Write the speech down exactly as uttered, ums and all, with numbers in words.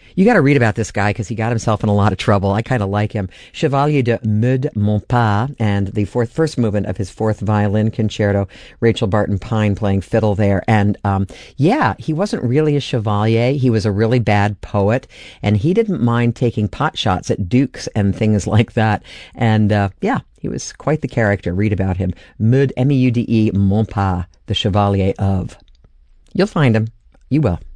You got to read about this guy because he got himself in a lot of trouble. I kind of like him. Chevalier de Meud Montpas, and the fourth, first movement of his fourth violin concerto. Rachel Barton Pine playing fiddle there. And um, yeah, he wasn't really a chevalier. He was a really bad poet, and he didn't mind taking pot shots at dukes and things like that. And uh, yeah, he was quite the character. Read about him. Meud, M E U D E, Montpas, the Chevalier of. You'll find him. You will.